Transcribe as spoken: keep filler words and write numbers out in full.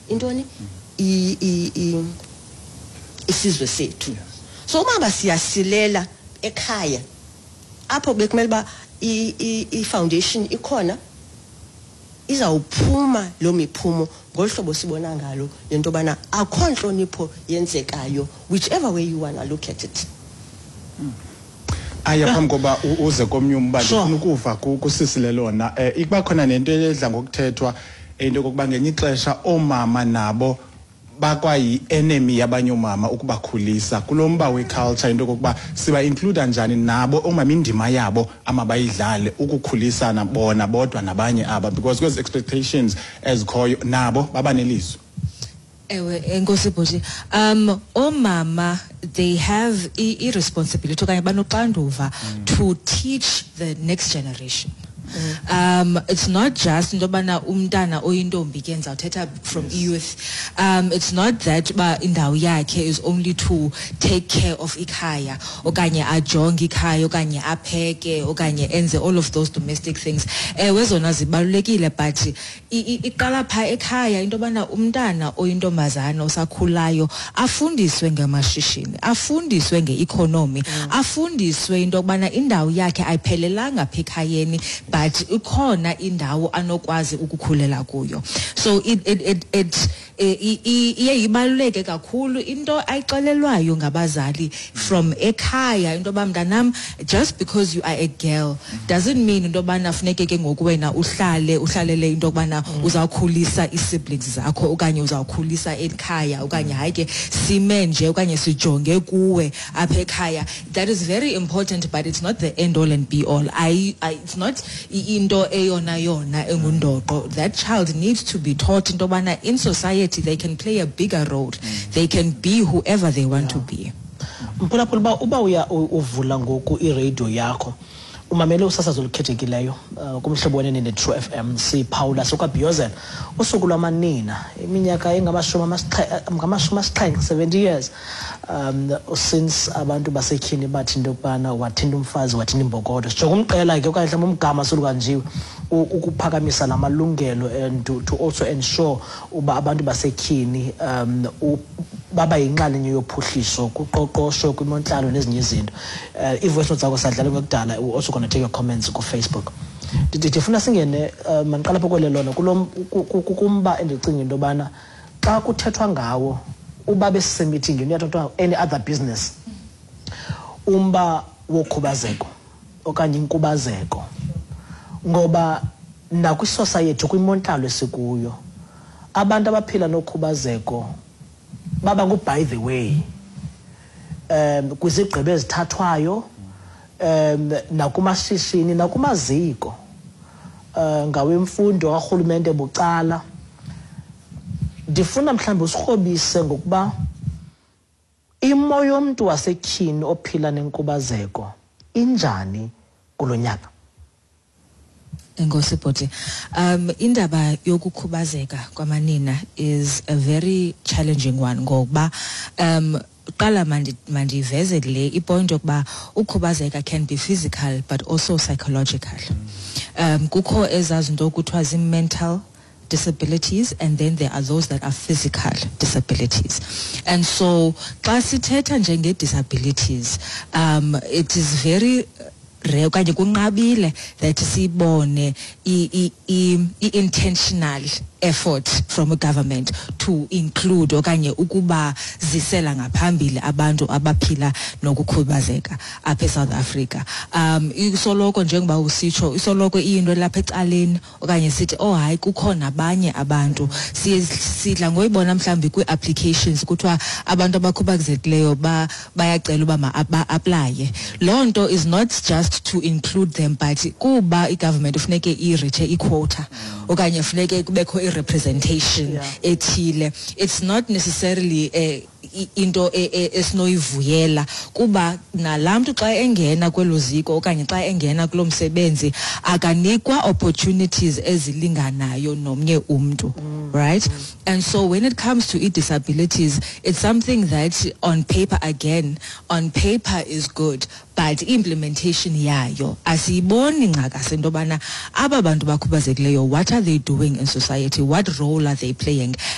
intoni i i isizwe sethu. So uma siyasilela ekhaya apho bekumele ba i i foundation ikhona izawuphuma lo miphumo ngolhlobo sibona ngalo lento bana akho nhlonipho yenzekayo whichever way you wanna look at it. Aya phambi koba uze komnye umba ndifuna ukuva kusisile lona eh ikuba khona nento edla ngokuthethwa into kokuba ngenye ixesha omama nabo bakwayi enemy yabanye omama ukubakhulisa kulomba we culture into kokuba siba include njani nabo omama indima yabo amabayidlale ukukhulisana bona bodwa nabanye aba because those expectations ezikhoyo nabo baba nelizwi. Ewe enkosi bhuti um omama they have a responsibility okanye banoxanduva to teach the next generation. Mm. Um, it's not just ndobana umntana oyintombi ke ndizawuthetha from youth. Um, it's not that ba indawo yakhe is only to take care of ikhaya okanye ajonge ikhaya okanye apheke okanye enze all of those domestic things. Ewe zona zibalulekile but iqala pha ekhaya intobana umntana oyintombazana osakhulayo afundiswe ngamashishini, afundiswe ngeeconomy, afundiswe into yokubana indawo yakhe ayiphelelanga pha ekhayeni but ukhona indawo anokwazi ukukhulela kuyo. So it it it it iye ibaluleke kakhulu into ayixelelwayo ngabazali from ekhaya into bamntanam just because you are a girl doesn't mean into bana funeke ke ngoku wena uhlale uhlalele into bana uzawukhulisa isiblings zakho okanye uzawukhulisa ekhaya okanye hayi ke sime nje okanye sijonge kuwe apha ekhaya. That is very important but it's not the end all and be all. I, I it's not into eyona yona engundoqo. That child needs to be taught into bana in society they can play a bigger role. Mm. They can be whoever they want yeah. to be. Mphulaphula ba uba uya uvula ngoku iradio yakho umamele usasazo olukhethekileyo kumhlobo wenene ne True F M si Paula sokwabhiyozela usuku lwamanina iminyaka engamashumi ngamashumi asixhenxe seventy years um since abantu basetyhini bathi into kubana wathinda umfazi wathinda imbokodo sijonga umqela ke okanye mhlawumbe umgama solukanjiwe ukuphakamisa lamalungelo and to, to also ensure uba abantu basetyhini um baba yinxalenye yophuhliso kuqoqosho kwimontlalo nezinye izinto. uh, ivoice notes zakho sadlala ngokudala also gonna take your comments ku Facebook. Ndifuna singene manqala phoko lelona kulo kumba endicinga into bana xa kuthethwa ngawo uba bese meeting uyathethwa any other business umba wokhubazeko okanye inkubazeko ngoba nakwi society kwimontlalo esikuyo abantu abaphila nokhubazeko baba ku by the way um kwizigqibo ezithathwayo um nakumashishini nakumaziko uh, ngawemfundo karhulumente bucala. Ndifuna mhlawumbe usirhobise ngokuba imo yomntu wasetyhini ophila nenkubazeko injani kulonyaka. Enkosi bhuti um indaba yokukhubazeka kwamanina is a very challenging one ngoba um qala mandi mandiveze le ipoint yokuba ukhubazeka can be physical but also psychological. Um kukho ezazinto kuthiwa zi-mental disabilities and then there are those that are physical disabilities. And so xa sithetha njenge disabilities um it is very rare kanye kunqabile that sibone i-intentional effort from a government to include okanye ukuba zisela ngaphambili abantu abaphila nokukhubazeka apha eSouth Africa. Um isoloko njengoba usitsho isoloko into lapha ecaleni okanye sithi oh hayi kukhona abanye abantu sidla ngoyibona mhlambi kwi-applications kuthiwa abantu abakhubazekileyo ba bayacela uba ma-applye. Loo nto is not just to include them but kuba i-government ufuneke i-reach i-quota okanye ufuneke kubekho representation yeah. ethile. It's not necessarily uh, into esinoyivuyela kuba nalamntu xa engena kwelo ziko okanye xa engena kulo msebenzi akanikwa opportunities ezilinganayo nomnye umntu. Mm. Right? Mm. And so when it comes to disabilities, it's something that on paper again on paper is good but implementation yayo asiyiboni ngaka sento bana aba bantu bakhubazekileyo what are they doing in society, what role are they playing.